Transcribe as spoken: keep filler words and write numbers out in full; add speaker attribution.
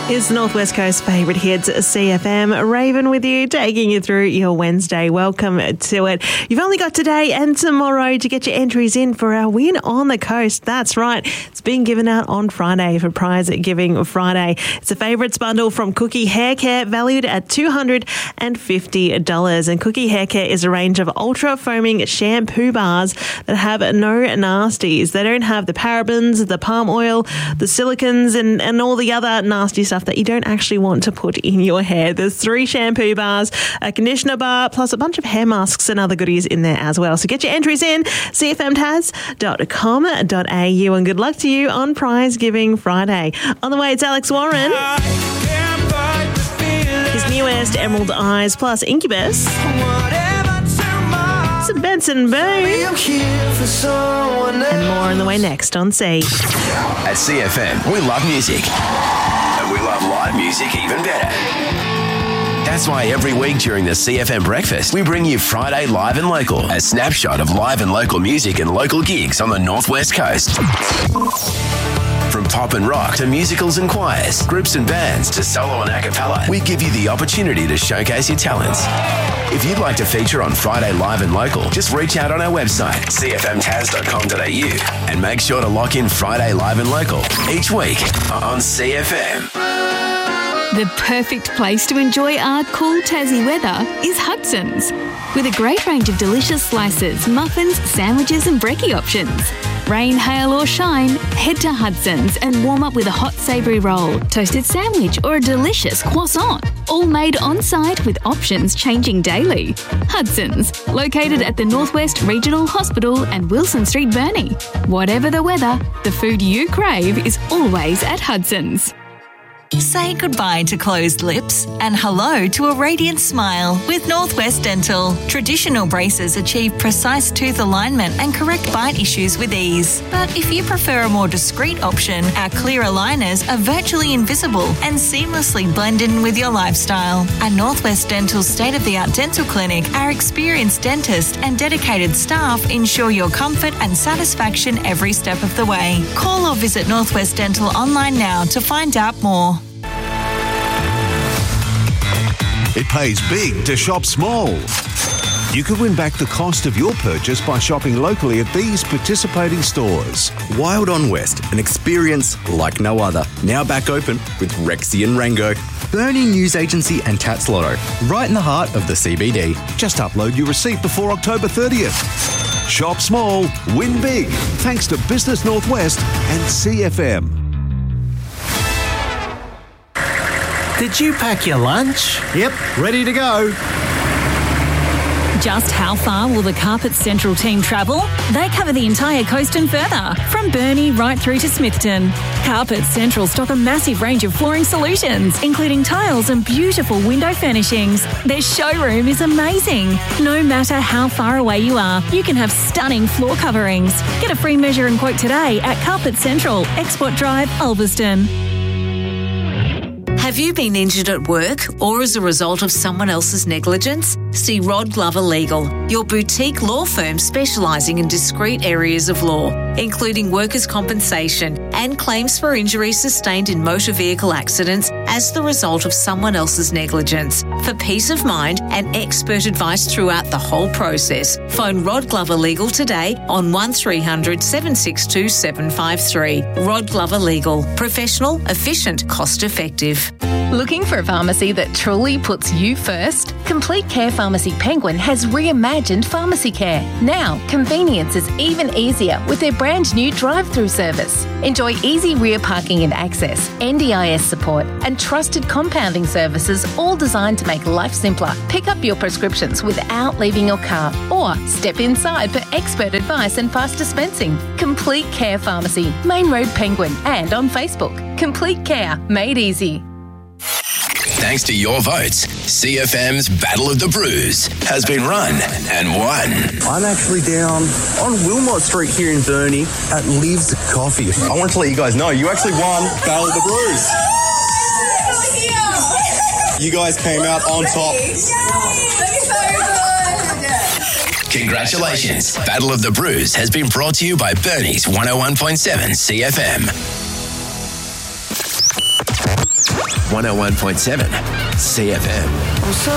Speaker 1: It's the North West Coast favourite hits, C F M. Raven with you, taking you through your Wednesday. Welcome to it. You've only got today and tomorrow to get your entries in for our Win on the Coast. That's right. It's being given out on Friday for Prize Giving Friday. It's a favourites bundle from Cookie Hair Care valued at two hundred fifty dollars. And Cookie Hair Care is a range of ultra foaming shampoo bars that have no nasties. They don't have the parabens, the palm oil, the silicons and, and all the other nasty stuff that you don't actually want to put in your hair. There's three shampoo bars, a conditioner bar, plus a bunch of hair masks and other goodies in there as well. So get your entries in, c f m taz dot com dot a u, and good luck to you on Prize Giving Friday. On the way, it's Alex Warren. His newest, Emerald Eyes, plus Incubus. Some Benson Boone. And more on the way next on C.
Speaker 2: At C F M, we love music. And we love live music even better. That's why every week during the C F M Breakfast, we bring you Friday Live and Local, a snapshot of live and local music and local gigs on the North West Coast. From pop and rock to musicals and choirs, groups and bands to solo and a cappella, we give you the opportunity to showcase your talents. If you'd like to feature on Friday Live and Local, just reach out on our website, c f m taz dot com dot a u, and make sure to lock in Friday Live and Local each week on C F M.
Speaker 3: The perfect place to enjoy our cool Tassie weather is Hudson's. With a great range of delicious slices, muffins, sandwiches and brekkie options. Rain, hail or shine, head to Hudson's and warm up with a hot savoury roll, toasted sandwich or a delicious croissant. All made on-site with options changing daily. Hudson's, located at the Northwest Regional Hospital and Wilson Street, Burnie. Whatever the weather, the food you crave is always at Hudson's.
Speaker 4: Say goodbye to closed lips and hello to a radiant smile with Northwest Dental. Traditional braces achieve precise tooth alignment and correct bite issues with ease. But if you prefer a more discreet option, our clear aligners are virtually invisible and seamlessly blend in with your lifestyle. At Northwest Dental's state-of-the-art dental clinic, our experienced dentist and dedicated staff ensure your comfort and satisfaction every step of the way. Call or visit Northwest Dental online now to find out more.
Speaker 5: It pays big to shop small. You could win back the cost of your purchase by shopping locally at these participating stores.
Speaker 6: Wild on West, an experience like no other. Now back open with Rexy and Rango. Burnie News Agency and Tats Lotto, right in the heart of the C B D.
Speaker 5: Just upload your receipt before October thirtieth. Shop small, win big. Thanks to Business Northwest and C F M.
Speaker 7: Did you pack your lunch?
Speaker 8: Yep, ready to go.
Speaker 3: Just how far will the Carpet Central team travel? They cover the entire coast and further, from Burnie right through to Smithton. Carpet Central stock a massive range of flooring solutions, including tiles and beautiful window furnishings. Their showroom is amazing. No matter how far away you are, you can have stunning floor coverings. Get a free measure and quote today at Carpet Central, Export Drive, Ulverston.
Speaker 4: Have you been injured at work or as a result of someone else's negligence? See Rod Glover Legal, your boutique law firm specialising in discrete areas of law, including workers' compensation and claims for injuries sustained in motor vehicle accidents as the result of someone else's negligence. For peace of mind and expert advice throughout the whole process, phone Rod Glover Legal today on one three hundred, seven six two, seven five three. Rod Glover Legal. Professional, efficient, cost-effective.
Speaker 9: Looking for a pharmacy that truly puts you first? Complete Care Pharmacy Penguin has reimagined pharmacy care. Now, convenience is even easier with their brand new drive-through service. Enjoy easy rear parking and access, N D I S support, and trusted compounding services, all designed to make life simpler. Pick up your prescriptions without leaving your car, or step inside for expert advice and fast dispensing. Complete Care Pharmacy, Main Road Penguin, and on Facebook. Complete Care, made easy.
Speaker 2: Thanks to your votes, C F M's Battle of the Brews has been run and won.
Speaker 10: I'm actually down on Wilmot Street here in Burnie at Lives Coffee. I want to let you guys know, you actually won Battle of the Brews. You guys came out on top.
Speaker 2: Congratulations. Battle of the Brews has been brought to you by Burnie's one oh one point seven C F M. one oh one point seven C F M.